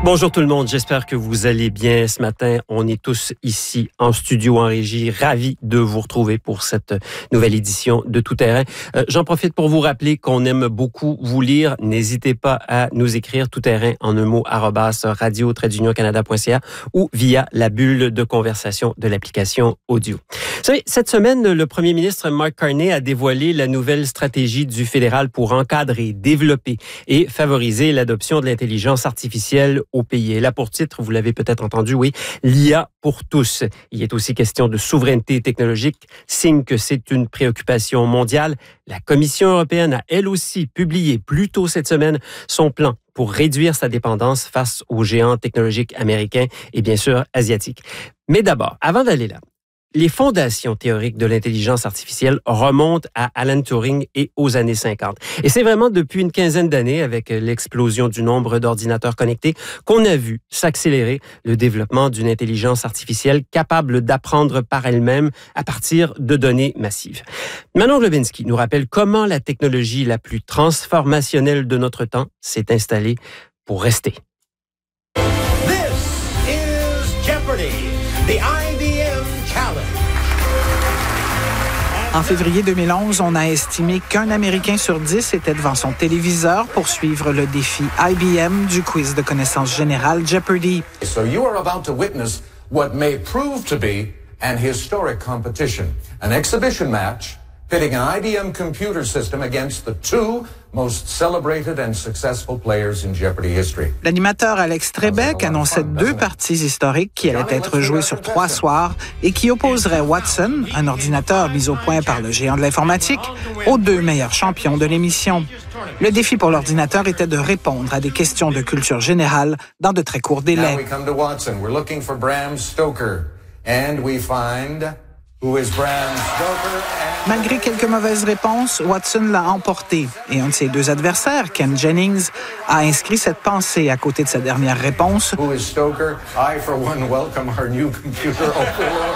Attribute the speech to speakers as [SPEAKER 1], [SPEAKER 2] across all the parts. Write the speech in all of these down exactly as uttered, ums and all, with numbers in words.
[SPEAKER 1] Bonjour tout le monde, j'espère que vous allez bien ce matin. On est tous ici en studio, en régie, ravis de vous retrouver pour cette nouvelle édition de Tout Terrain. Euh, j'en profite pour vous rappeler qu'on aime beaucoup vous lire. N'hésitez pas à nous écrire Tout Terrain en un mot, arobase radio tiret union canada point c a ou via la bulle de conversation de l'application audio. Vous savez, cette semaine, le premier ministre Mark Carney a dévoilé la nouvelle stratégie du fédéral pour encadrer, développer et favoriser l'adoption de l'intelligence artificielle au pays. Et là, pour titre, vous l'avez peut-être entendu, oui, l'I A pour tous. Il est aussi question de souveraineté technologique, signe que c'est une préoccupation mondiale. La Commission européenne a, elle aussi, publié plus tôt cette semaine son plan pour réduire sa dépendance face aux géants technologiques américains et bien sûr asiatiques. Mais d'abord, avant d'aller là, les fondations théoriques de l'intelligence artificielle remontent à Alan Turing et aux années cinquante. Et c'est vraiment depuis une quinzaine d'années, avec l'explosion du nombre d'ordinateurs connectés, qu'on a vu s'accélérer le développement d'une intelligence artificielle capable d'apprendre par elle-même à partir de données massives. Manon Globinski nous rappelle comment la technologie la plus transformationnelle de notre temps s'est installée pour rester.
[SPEAKER 2] This is Jeopardy! The I B M Challenge.
[SPEAKER 3] En février deux mille onze, on a estimé qu'un Américain sur dix était devant son téléviseur pour suivre le défi I B M du quiz de connaissances générales Jeopardy.
[SPEAKER 4] So you are about to witness what may prove to be an historic competition, an exhibition match pitting an I B M computer system against the two most celebrated and successful players in Jeopardy history.
[SPEAKER 3] L'animateur Alex Trebek annonçait deux parties historiques qui allaient être jouées sur trois soirs et qui opposeraient Watson, un ordinateur mis au point par le géant de l'informatique, aux deux meilleurs champions de l'émission. Le défi pour l'ordinateur était de répondre à des questions de culture générale dans de très courts délais.
[SPEAKER 4] Now we come to Watson. We're looking for Bram Stoker, and we find who is Bram Stoker. And...
[SPEAKER 3] Malgré quelques mauvaises réponses, Watson l'a emporté et un de ses deux adversaires, Ken Jennings, a inscrit cette pensée à côté de sa dernière réponse.
[SPEAKER 4] Who is Stoker? I, for one, welcome our new computer overlord.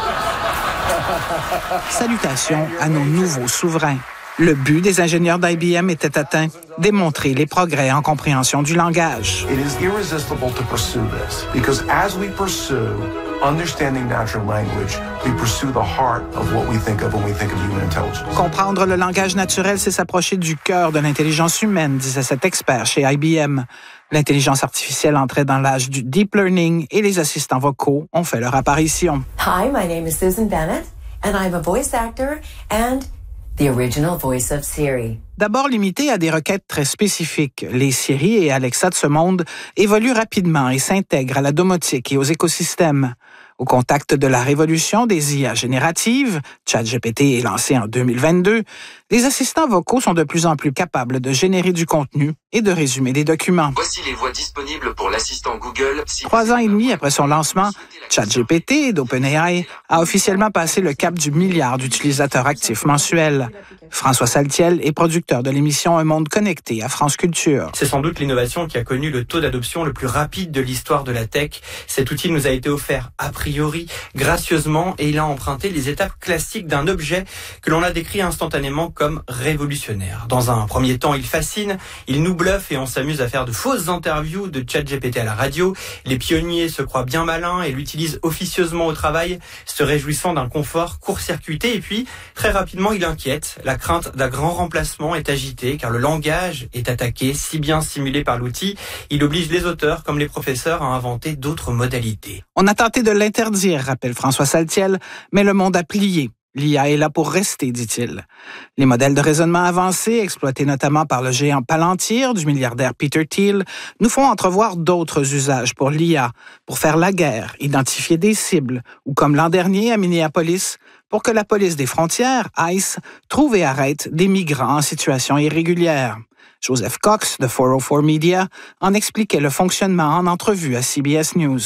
[SPEAKER 3] Salutations à nos nouveaux souverains. Le but des ingénieurs d'I B M était atteint, démontrer les progrès en compréhension du langage.
[SPEAKER 5] It is irresistible to pursue this because as we pursue understanding natural language, we pursue the heart of what we think of when we think of human intelligence.
[SPEAKER 3] Comprendre le langage naturel, c'est s'approcher du cœur de l'intelligence humaine, disait cet expert chez I B M. L'intelligence artificielle entrait dans l'âge du deep learning et les assistants vocaux ont fait leur apparition.
[SPEAKER 6] Hi, my name is Susan Bennett and I'm a voice actor and the original voice of Siri.
[SPEAKER 3] D'abord limité à des requêtes très spécifiques, les Siri et Alexa de ce monde évoluent rapidement et s'intègrent à la domotique et aux écosystèmes. Au contact de la révolution des I A génératives, ChatGPT est lancé en deux mille vingt-deux, les assistants vocaux sont de plus en plus capables de générer du contenu et de résumer des documents.
[SPEAKER 7] Voici les voix disponibles pour l'assistant Google.
[SPEAKER 3] Trois ans et demi après son lancement, ChatGPT d'OpenAI a officiellement passé le cap du milliard d'utilisateurs actifs mensuels. François Saltiel est producteur de l'émission Un monde connecté à France Culture.
[SPEAKER 8] C'est sans doute l'innovation qui a connu le taux d'adoption le plus rapide de l'histoire de la tech. Cet outil nous a été offert a priori, gracieusement, et il a emprunté les étapes classiques d'un objet que l'on a décrit instantanément comme révolutionnaire. Dans un premier temps, il fascine, il nous bluffe et on s'amuse à faire de fausses interviews de ChatGPT à la radio. Les pionniers se croient bien malins et l'utilisent officieusement au travail, se réjouissant d'un confort court-circuité. Et puis, très rapidement, il inquiète. La crainte d'un grand remplacement est agitée car le langage est attaqué, si bien simulé par l'outil. Il oblige les auteurs comme les professeurs à inventer d'autres modalités.
[SPEAKER 3] On a tenté de l'interdire, rappelle François Saltiel, mais le monde a plié. L'I A est là pour rester, dit-il. Les modèles de raisonnement avancés, exploités notamment par le géant Palantir du milliardaire Peter Thiel, nous font entrevoir d'autres usages pour l'I A, pour faire la guerre, identifier des cibles, ou comme l'an dernier à Minneapolis, pour que la police des frontières, ICE, trouve et arrête des migrants en situation irrégulière. Joseph Cox, de quatre cent quatre Media, en expliquait le fonctionnement en entrevue à C B S News.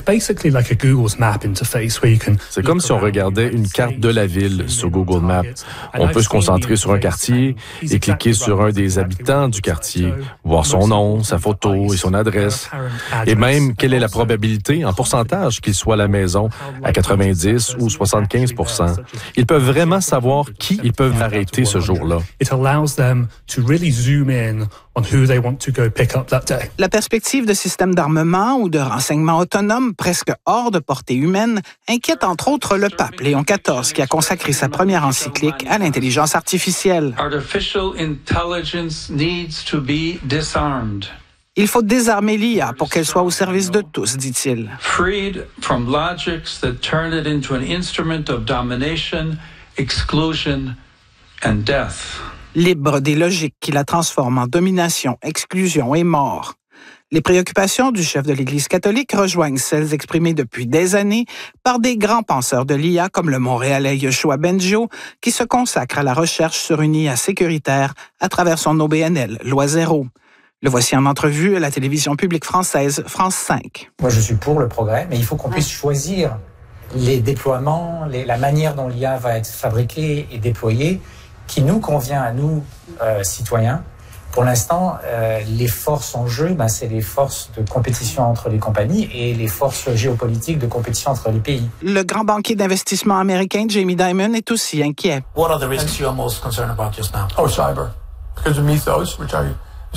[SPEAKER 9] C'est comme si on regardait une carte de la ville sur Google Maps. On peut se concentrer sur un quartier et cliquer sur un des habitants du quartier, voir son nom, sa photo et son adresse. Et même, quelle est la probabilité en pourcentage qu'il soit à la maison, à quatre-vingt-dix ou soixante-quinze pour cent. Ils peuvent vraiment savoir qui ils peuvent arrêter ce jour-là.
[SPEAKER 10] in on who they want to go pick up that day.
[SPEAKER 3] La perspective de systèmes d'armement ou de renseignement autonome presque hors de portée humaine inquiète entre autres le pape Léon quatorze qui a consacré sa première encyclique à l'intelligence artificielle.
[SPEAKER 11] Artificial intelligence needs to be disarmed.
[SPEAKER 3] Il faut désarmer l'I A pour qu'elle soit au service de tous, dit-il.
[SPEAKER 11] Freed from logics that turn it into an instrument of domination, exclusion and death.
[SPEAKER 3] Libre des logiques qui la transforment en domination, exclusion et mort. Les préoccupations du chef de l'Église catholique rejoignent celles exprimées depuis des années par des grands penseurs de l'I A comme le Montréalais Yoshua Bengio, qui se consacre à la recherche sur une I A sécuritaire à travers son O B N L, Loi zéro. Le voici en entrevue à la télévision publique française, France cinq.
[SPEAKER 12] Moi, je suis pour le progrès, mais il faut qu'on puisse choisir les déploiements, les, la manière dont l'I A va être fabriquée et déployée, qui nous convient à nous, euh, citoyens. Pour l'instant, euh, les forces en jeu, ben, c'est les forces de compétition entre les compagnies et les forces géopolitiques de compétition entre les pays.
[SPEAKER 3] Le grand banquier d'investissement américain Jamie Dimon est aussi inquiet.
[SPEAKER 13] What are the risks you're most concerned about just now?
[SPEAKER 5] Oh, cyber. Because of Mythos, which I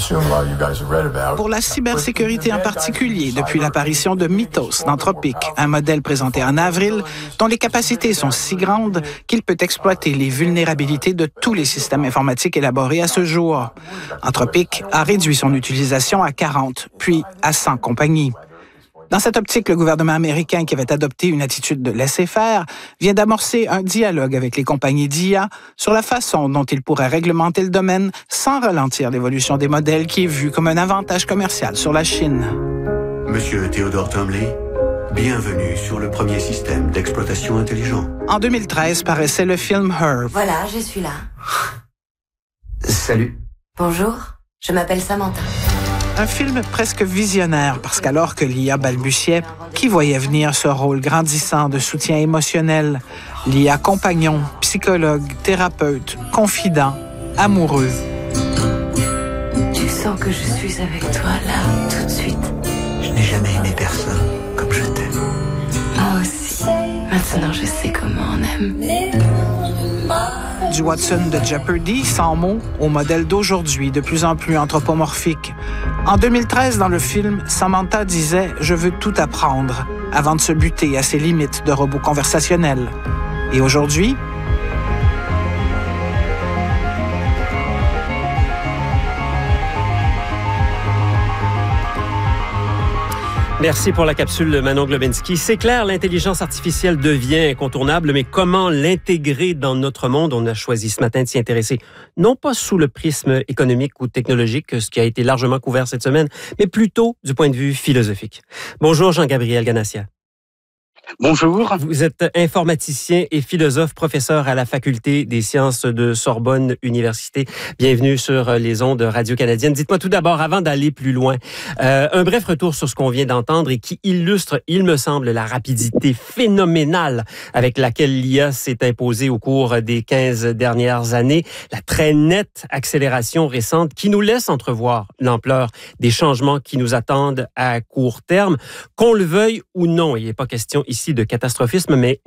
[SPEAKER 3] Pour la cybersécurité en particulier, depuis l'apparition de Mythos d'Anthropic, un modèle présenté en avril dont les capacités sont si grandes qu'il peut exploiter les vulnérabilités de tous les systèmes informatiques élaborés à ce jour. Anthropic a réduit son utilisation à quarante, puis à cent compagnies. Dans cette optique, le gouvernement américain, qui avait adopté une attitude de laisser-faire, vient d'amorcer un dialogue avec les compagnies d'I A sur la façon dont ils pourraient réglementer le domaine sans ralentir l'évolution des modèles qui est vu comme un avantage commercial sur la Chine.
[SPEAKER 14] Monsieur Theodore Tumley, bienvenue sur le premier système d'exploitation intelligent.
[SPEAKER 3] En deux mille treize paraissait le film Her.
[SPEAKER 6] Voilà, je suis là.
[SPEAKER 14] Salut.
[SPEAKER 6] Bonjour, je m'appelle Samantha.
[SPEAKER 3] Un film presque visionnaire parce qu'alors que l'I A balbutiait, qui voyait venir ce rôle grandissant de soutien émotionnel? L'I A compagnon, psychologue, thérapeute, confident, amoureux.
[SPEAKER 6] Tu sens que je suis avec toi là, tout de suite.
[SPEAKER 14] Je n'ai jamais aimé personne comme je t'aime.
[SPEAKER 6] Moi aussi. Maintenant, je sais comment on aime.
[SPEAKER 3] Du Watson de Jeopardy, sans mots, au modèle d'aujourd'hui, de plus en plus anthropomorphique. En deux mille treize, dans le film, Samantha disait « Je veux tout apprendre » avant de se buter à ses limites de robot conversationnel. Et aujourd'hui,
[SPEAKER 1] merci pour la capsule, Manon Globinski. C'est clair, l'intelligence artificielle devient incontournable, mais comment l'intégrer dans notre monde? On a choisi ce matin de s'y intéresser, non pas sous le prisme économique ou technologique, ce qui a été largement couvert cette semaine, mais plutôt du point de vue philosophique. Bonjour Jean-Gabriel Ganassia.
[SPEAKER 15] Bonjour.
[SPEAKER 1] Vous êtes informaticien et philosophe, professeur à la Faculté des sciences de Sorbonne Université. Bienvenue sur les ondes radio-canadiennes. Dites-moi tout d'abord, avant d'aller plus loin, euh, un bref retour sur ce qu'on vient d'entendre et qui illustre, il me semble, la rapidité phénoménale avec laquelle l'I A s'est imposée au cours des quinze dernières années, la très nette accélération récente qui nous laisse entrevoir l'ampleur des changements qui nous attendent à court terme, qu'on le veuille ou non. Il n'est pas question ici de catastrophisme, mais